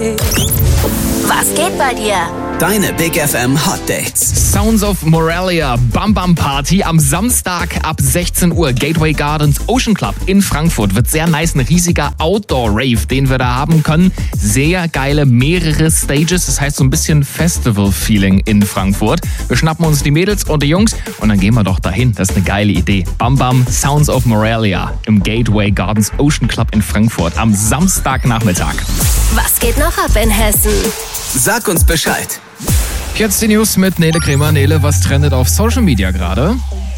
Was geht bei dir? Deine Big FM Hot Dates. Sounds of Moralia, Bam Bam Party am Samstag ab 16 Uhr. Gateway Gardens Ocean Club in Frankfurt. Wird sehr nice, ein riesiger Outdoor-Rave, den wir da haben können. Sehr geile, mehrere Stages, das heißt so ein bisschen Festival-Feeling in Frankfurt. Wir schnappen uns die Mädels und die Jungs und dann gehen wir doch dahin. Das ist eine geile Idee. Bam Bam, Sounds of Moralia im Gateway Gardens Ocean Club in Frankfurt am Samstagnachmittag. Was geht noch ab in Hessen? Sag uns Bescheid. Jetzt die News mit Nele Kremer. Nele, was trendet auf Social Media gerade?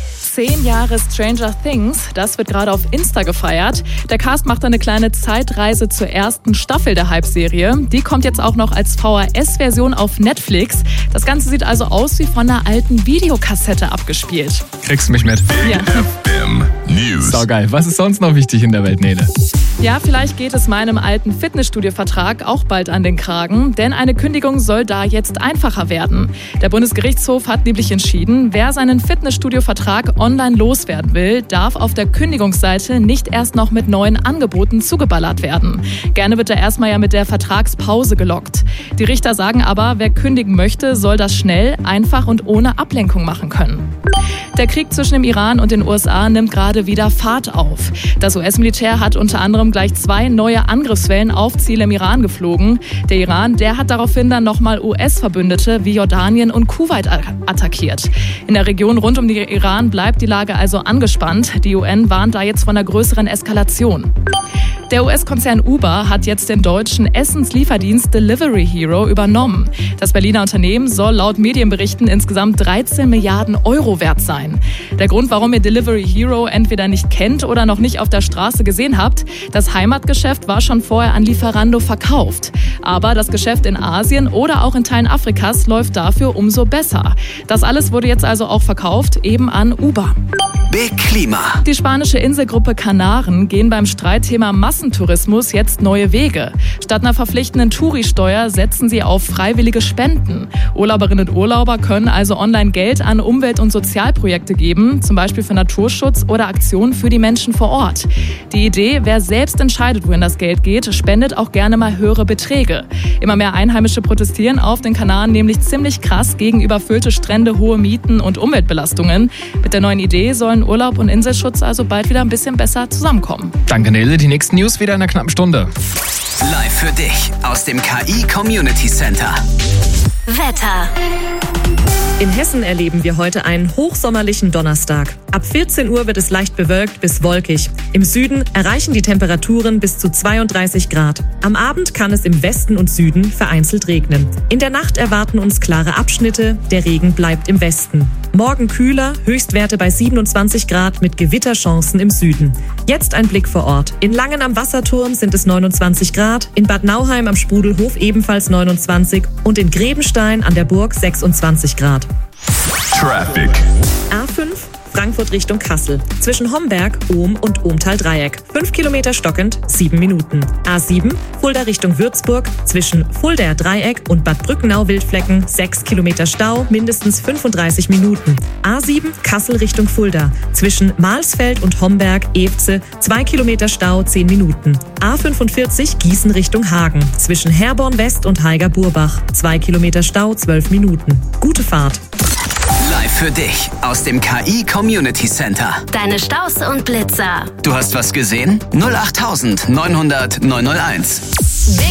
10 Jahre Stranger Things, das wird gerade auf Insta gefeiert. Der Cast macht eine kleine Zeitreise zur ersten Staffel der Hype-Serie. Die kommt jetzt auch noch als VHS-Version auf Netflix. Das Ganze sieht also aus wie von einer alten Videokassette abgespielt. Kriegst du mich mit? Ja. FM News. So geil. Was ist sonst noch wichtig in der Welt, Nele? Ja, vielleicht geht es meinem alten Fitnessstudio-Vertrag auch bald an den Kragen, denn eine Kündigung soll da jetzt einfacher werden. Der Bundesgerichtshof hat nämlich entschieden, wer seinen Fitnessstudio-Vertrag online loswerden will, darf auf der Kündigungsseite nicht erst noch mit neuen Angeboten zugeballert werden. Gerne wird er erstmal ja mit der Vertragspause gelockt. Die Richter sagen aber, wer kündigen möchte, soll das schnell, einfach und ohne Ablenkung machen können. Der Krieg zwischen dem Iran und den USA nimmt gerade wieder Fahrt auf. Das US-Militär hat unter anderem gleich 2 neue Angriffswellen auf Ziele im Iran geflogen. Der Iran, der hat daraufhin dann nochmal US-Verbündete wie Jordanien und Kuwait attackiert. In der Region rund um den Iran bleibt die Lage also angespannt. Die UN warnt da jetzt von einer größeren Eskalation. Der US-Konzern Uber hat jetzt den deutschen Essenslieferdienst Delivery Hero übernommen. Das Berliner Unternehmen soll laut Medienberichten insgesamt 13 Milliarden Euro wert sein. Der Grund, warum ihr Delivery Hero entweder nicht kennt oder noch nicht auf der Straße gesehen habt: Das Heimatgeschäft war schon vorher an Lieferando verkauft. Aber das Geschäft in Asien oder auch in Teilen Afrikas läuft dafür umso besser. Das alles wurde jetzt also auch verkauft, eben an Uber. Big Klima. Die spanische Inselgruppe Kanaren gehen beim Streitthema Massentourismus jetzt neue Wege. Statt einer verpflichtenden Touri-Steuer setzen sie auf freiwillige Spenden. Urlauberinnen und Urlauber können also online Geld an Umwelt- und Sozialprojekte geben, zum Beispiel für Naturschutz oder Aktionen für die Menschen vor Ort. Die Idee, wer selbst entscheidet, wohin das Geld geht, spendet auch gerne mal höhere Beträge. Immer mehr Einheimische protestieren auf den Kanaren nämlich ziemlich krass gegen überfüllte Strände, hohe Mieten und Umweltbelastungen. Mit der neuen Idee sollen Urlaub und Inselschutz also bald wieder ein bisschen besser zusammenkommen. Danke, Nele. Die nächsten News wieder in einer knappen Stunde. Live für dich aus dem KI Community Center. Wetter. In Hessen erleben wir heute einen hochsommerlichen Donnerstag. Ab 14 Uhr wird es leicht bewölkt bis wolkig. Im Süden erreichen die Temperaturen bis zu 32 Grad. Am Abend kann es im Westen und Süden vereinzelt regnen. In der Nacht erwarten uns klare Abschnitte, der Regen bleibt im Westen. Morgen kühler, Höchstwerte bei 27 Grad mit Gewitterchancen im Süden. Jetzt ein Blick vor Ort. In Langen am Wasserturm sind es 29 Grad, in Bad Nauheim am Sprudelhof ebenfalls 29 und in Grebenstein an der Burg 26 Grad. Traffic. A5 Frankfurt Richtung Kassel. Zwischen Homberg, Ohm und Ohmtal-Dreieck. 5 Kilometer stockend, 7 Minuten. A7 Fulda Richtung Würzburg. Zwischen Fuldaer Dreieck und Bad Brückenau-Wildflecken 6 Kilometer Stau, mindestens 35 Minuten. A7 Kassel Richtung Fulda. Zwischen Mahlsfeld und Homberg-Efze 2 Kilometer Stau, 10 Minuten. A45 Gießen Richtung Hagen. Zwischen Herborn West und Haiger-Burbach 2 Kilometer Stau, 12 Minuten. Gute Fahrt. Live für dich aus dem KI Community Center. Deine Staus und Blitzer. Du hast was gesehen? 08900 901.